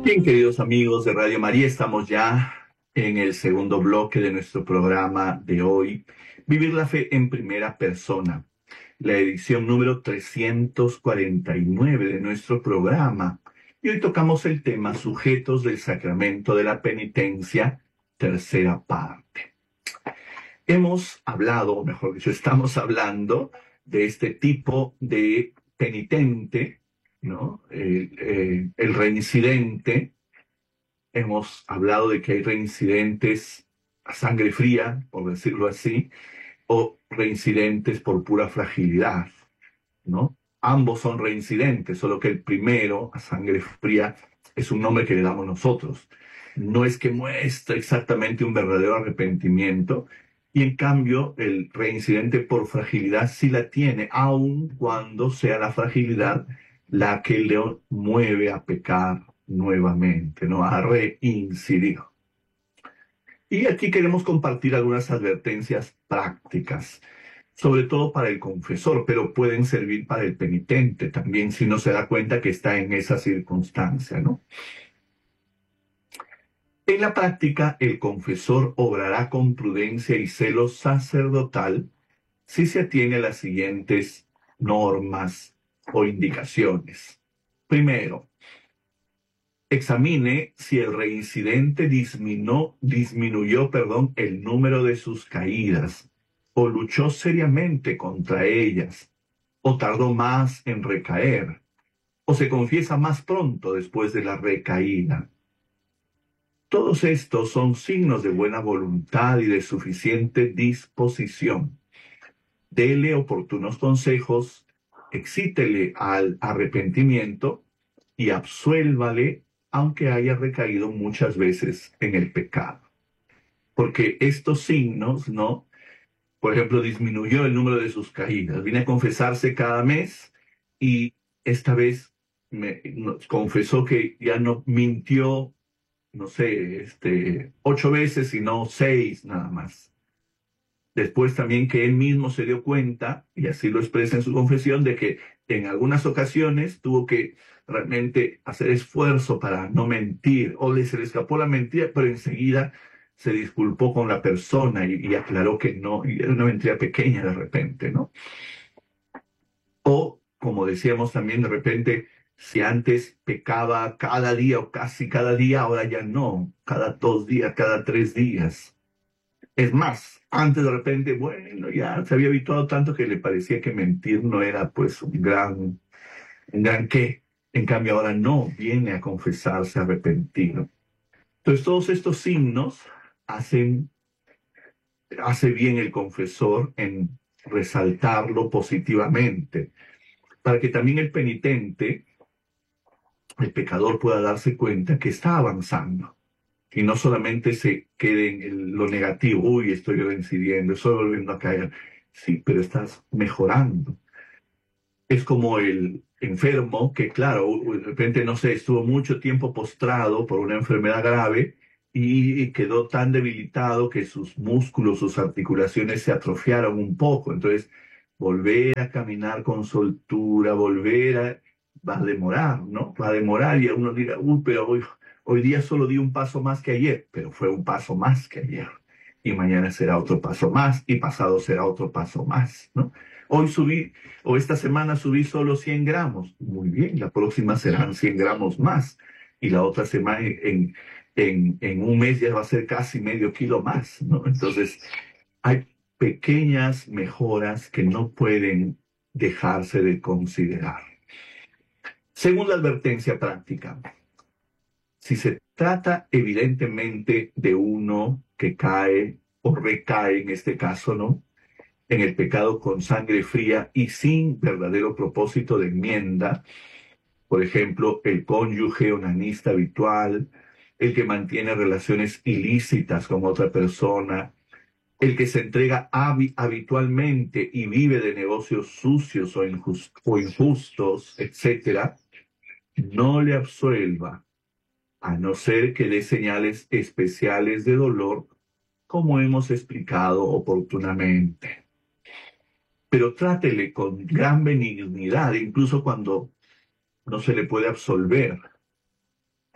Bien, queridos amigos de Radio María, estamos ya en el segundo bloque de nuestro programa de hoy, Vivir la Fe en Primera Persona, la edición número 349 de nuestro programa. Y hoy tocamos el tema Sujetos del Sacramento de la Penitencia, tercera parte. Hemos hablado, o mejor dicho, estamos hablando de este tipo de penitente, ¿no? El reincidente. Hemos hablado de que hay reincidentes a sangre fría, por decirlo así, o reincidentes por pura fragilidad, ¿no? Ambos son reincidentes, solo que el primero, a sangre fría, es un nombre que le damos nosotros. No es que muestre exactamente un verdadero arrepentimiento, y en cambio el reincidente por fragilidad sí la tiene, aun cuando sea la fragilidad la que le mueve a pecar nuevamente, ¿no? A reincidir. Y aquí queremos compartir algunas advertencias prácticas, sobre todo para el confesor, pero pueden servir para el penitente también si no se da cuenta que está en esa circunstancia, ¿no? En la práctica, el confesor obrará con prudencia y celo sacerdotal si se atiene a las siguientes normas o indicaciones. Primero, examine si el reincidente disminuyó, el número de sus caídas, o luchó seriamente contra ellas, o tardó más en recaer, o se confiesa más pronto después de la recaída. Todos estos son signos de buena voluntad y de suficiente disposición. Dele oportunos consejos, excítele al arrepentimiento y absuélvale aunque haya recaído muchas veces en el pecado. Porque estos signos, ¿no? Por ejemplo, disminuyó el número de sus caídas. Vine a confesarse cada mes y esta vez nos confesó que ya no mintió, no sé, 8 veces, sino 6 nada más. Después también que él mismo se dio cuenta, y así lo expresa en su confesión, de que en algunas ocasiones tuvo que realmente hacer esfuerzo para no mentir, o se le escapó la mentira, pero enseguida se disculpó con la persona y aclaró que no, y era una mentira pequeña de repente, ¿no? O, como decíamos también, de repente, si antes pecaba cada día o casi cada día, ahora ya no, cada 2 días, cada 3 días. Es más, antes de repente, bueno, ya se había habituado tanto que le parecía que mentir no era pues un gran qué. En cambio ahora no, viene a confesarse arrepentido. Entonces todos estos signos hace bien el confesor en resaltarlo positivamente, para que también el penitente, el pecador, pueda darse cuenta que está avanzando y no solamente se quede en lo negativo. Uy, estoy reincidiendo, estoy volviendo a caer. Sí, pero estás mejorando. Es como el enfermo que, claro, de repente, no sé, estuvo mucho tiempo postrado por una enfermedad grave y quedó tan debilitado que sus músculos, sus articulaciones se atrofiaron un poco. Entonces, volver a caminar con soltura, va a demorar, ¿no? Va a demorar, y uno dirá, uy, pero hoy día solo di un paso más que ayer, pero fue un paso más que ayer. Y mañana será otro paso más, y pasado será otro paso más, ¿no? Hoy subí, o esta semana subí solo 100 gramos. Muy bien, la próxima serán 100 gramos más. Y la otra semana, en un mes, ya va a ser casi medio kilo más, ¿no? Entonces, hay pequeñas mejoras que no pueden dejarse de considerar. Según la advertencia práctica, si se trata evidentemente de uno que cae o recae, en este caso, ¿no?, en el pecado con sangre fría y sin verdadero propósito de enmienda, por ejemplo, el cónyuge onanista habitual, el que mantiene relaciones ilícitas con otra persona, el que se entrega habitualmente y vive de negocios sucios o injustos, etcétera, no le absuelva, a no ser que dé señales especiales de dolor, como hemos explicado oportunamente. Pero trátele con gran benignidad, incluso cuando no se le puede absolver.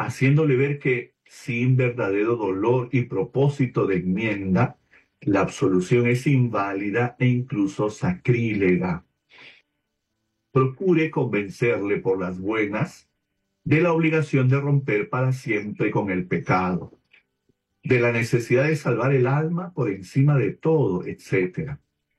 haciéndole ver que sin verdadero dolor y propósito de enmienda, la absolución es inválida e incluso sacrílega. Procure convencerle por las buenas de la obligación de romper para siempre con el pecado, de la necesidad de salvar el alma por encima de todo, etc.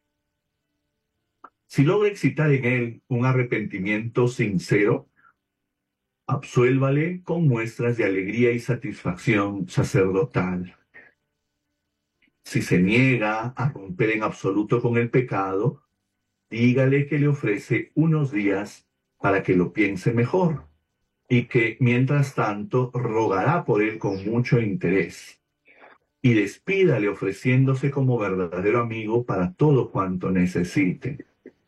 Si logra excitar en él un arrepentimiento sincero, absuélvale con muestras de alegría y satisfacción sacerdotal. Si se niega a romper en absoluto con el pecado, dígale que le ofrece unos días para que lo piense mejor y que, mientras tanto, rogará por él con mucho interés. Y despídale ofreciéndose como verdadero amigo para todo cuanto necesite.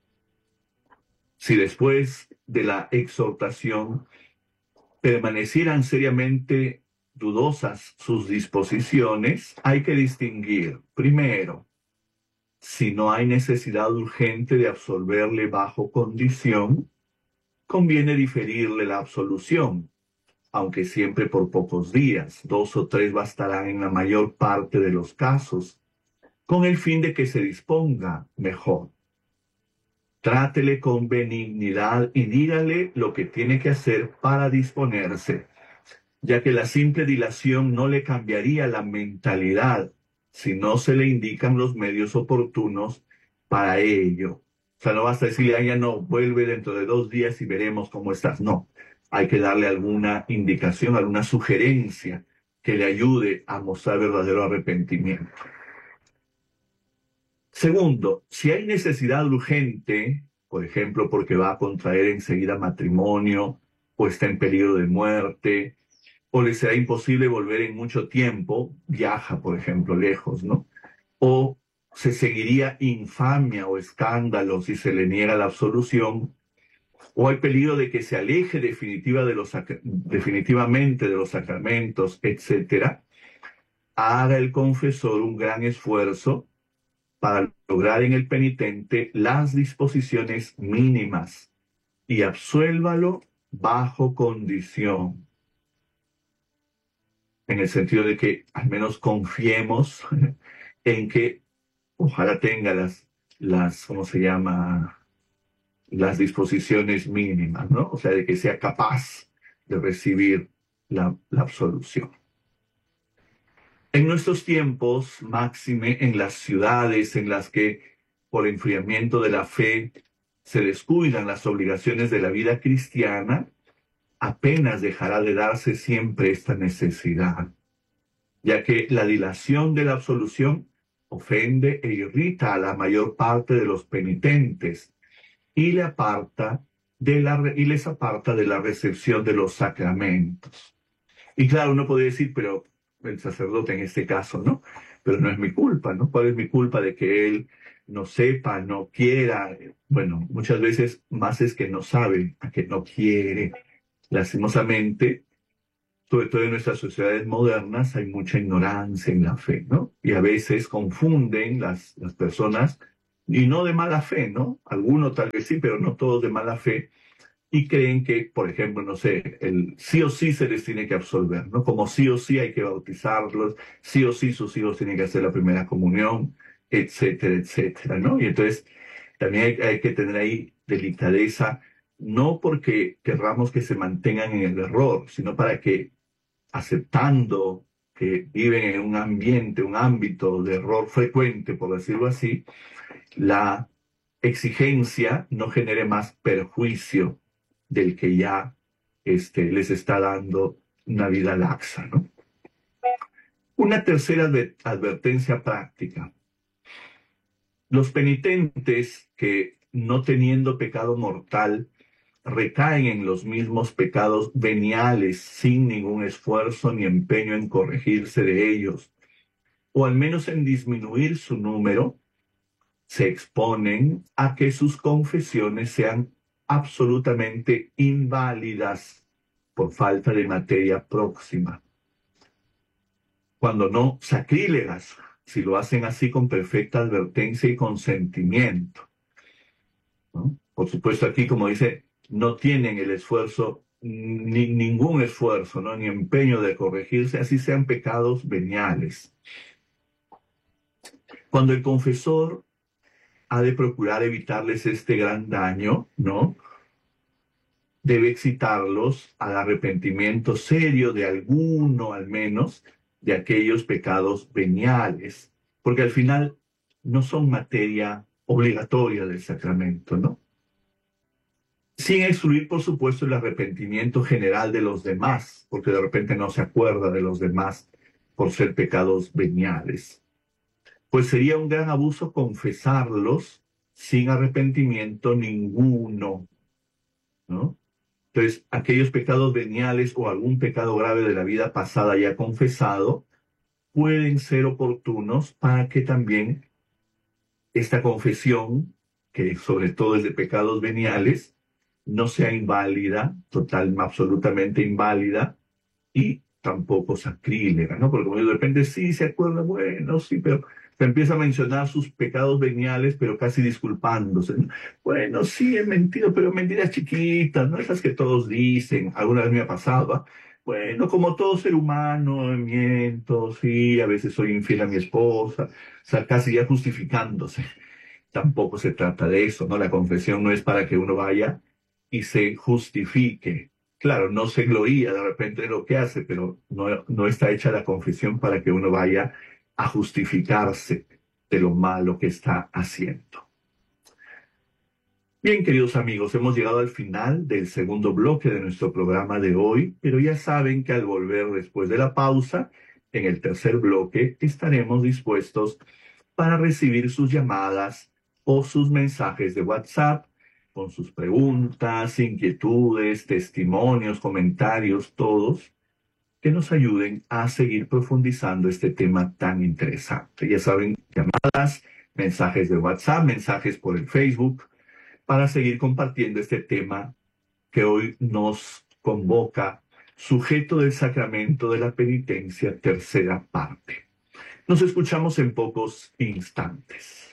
Si después de la exhortación permanecieran seriamente dudosas sus disposiciones, hay que distinguir, primero, si no hay necesidad urgente de absolverle bajo condición, conviene diferirle la absolución, aunque siempre por pocos días, 2 o 3 bastarán en la mayor parte de los casos, con el fin de que se disponga mejor. Trátele con benignidad y dígale lo que tiene que hacer para disponerse, ya que la simple dilación no le cambiaría la mentalidad si no se le indican los medios oportunos para ello. O sea, no basta decirle, ya no, vuelve dentro de 2 días y veremos cómo estás. No, hay que darle alguna indicación, alguna sugerencia que le ayude a mostrar verdadero arrepentimiento. Segundo, si hay necesidad urgente, por ejemplo, porque va a contraer enseguida matrimonio o está en peligro de muerte, o le será imposible volver en mucho tiempo, viaja, por ejemplo, lejos, ¿no? O se seguiría infamia o escándalo si se le niega la absolución, o hay peligro de que se aleje definitivamente de los sacramentos, etcétera, haga el confesor un gran esfuerzo para lograr en el penitente las disposiciones mínimas y absuélvalo bajo condición, en el sentido de que al menos confiemos en que ojalá tenga ¿cómo se llama? Las disposiciones mínimas, ¿no? O sea, de que sea capaz de recibir la absolución. En nuestros tiempos, máxime en las ciudades en las que por enfriamiento de la fe se descuidan las obligaciones de la vida cristiana, apenas dejará de darse siempre esta necesidad, ya que la dilación de la absolución ofende e irrita a la mayor parte de los penitentes y les aparta de la recepción de los sacramentos. Y claro, uno puede decir, pero el sacerdote en este caso, ¿no? Pero no es mi culpa, ¿no? ¿Cuál es mi culpa de que él no sepa, no quiera? Bueno, muchas veces más es que no sabe, a que no quiere. Lastimosamente, sobre todo en nuestras sociedades modernas, hay mucha ignorancia en la fe, ¿no? Y a veces confunden las personas, y no de mala fe, ¿no? Algunos tal vez sí, pero no todos de mala fe, y creen que, por ejemplo, no sé, sí o sí se les tiene que absolver, ¿no? Como sí o sí hay que bautizarlos, sí o sí sus hijos tienen que hacer la primera comunión, etcétera, etcétera, ¿no? Y entonces también hay que tener ahí delicadeza, no porque querramos que se mantengan en el error, sino para que, aceptando que viven en un ambiente, un ámbito de error frecuente, por decirlo así, la exigencia no genere más perjuicio del que ya les está dando una vida laxa, ¿no? Una tercera advertencia práctica. Los penitentes que, no teniendo pecado mortal, recaen en los mismos pecados veniales sin ningún esfuerzo ni empeño en corregirse de ellos, o al menos en disminuir su número, se exponen a que sus confesiones sean absolutamente inválidas por falta de materia próxima, cuando no sacrílegas, si lo hacen así con perfecta advertencia y consentimiento, ¿no? Por supuesto, aquí, como dice, no tienen el esfuerzo ningún esfuerzo, ¿no? Ni empeño de corregirse, así sean pecados veniales. Cuando el confesor ha de procurar evitarles este gran daño, ¿no? Debe excitarlos al arrepentimiento serio de alguno, al menos, de aquellos pecados veniales, porque al final no son materia obligatoria del sacramento, ¿no? Sin excluir, por supuesto, el arrepentimiento general de los demás, porque de repente no se acuerda de los demás por ser pecados veniales. Pues sería un gran abuso confesarlos sin arrepentimiento ninguno, ¿no? Entonces, aquellos pecados veniales o algún pecado grave de la vida pasada ya confesado pueden ser oportunos para que también esta confesión, que sobre todo es de pecados veniales, no sea inválida, absolutamente inválida, y tampoco sacrílega, ¿no? Porque como de repente sí se acuerda, bueno, sí, pero se empieza a mencionar sus pecados veniales, pero casi disculpándose, ¿no? Bueno, sí, he mentido, pero mentiras chiquitas, ¿no? Esas que todos dicen, alguna vez me ha pasado, ¿ah? Bueno, como todo ser humano, miento, sí, a veces soy infiel a mi esposa, o sea, casi ya justificándose. Tampoco se trata de eso, ¿no? La confesión no es para que uno vaya y se justifique. Claro, no se gloría de repente de lo que hace, pero no está hecha la confesión para que uno vaya a justificarse de lo malo que está haciendo. Bien, queridos amigos, hemos llegado al final del segundo bloque de nuestro programa de hoy, pero ya saben que al volver después de la pausa, en el tercer bloque, estaremos dispuestos para recibir sus llamadas o sus mensajes de WhatsApp con sus preguntas, inquietudes, testimonios, comentarios, todos que nos ayuden a seguir profundizando este tema tan interesante. Ya saben, llamadas, mensajes de WhatsApp, mensajes por el Facebook, para seguir compartiendo este tema que hoy nos convoca, sujeto del sacramento de la penitencia, tercera parte. Nos escuchamos en pocos instantes.